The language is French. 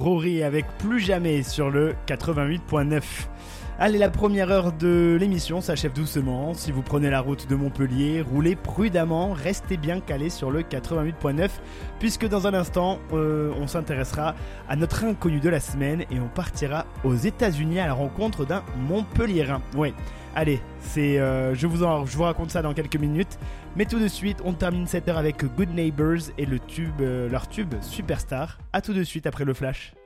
Rory avec Plus Jamais sur le 88.9. Allez, la première heure de l'émission s'achève doucement. Si vous prenez la route de Montpellier, roulez prudemment, restez bien calés sur le 88.9 puisque dans un instant, on s'intéressera à notre inconnu de la semaine et on partira aux États-Unis à la rencontre d'un Montpelliérain. Oui, allez, je vous raconte ça dans quelques minutes. Mais tout de suite, on termine cette heure avec Good Neighbors et leur tube Superstar. A tout de suite après le flash.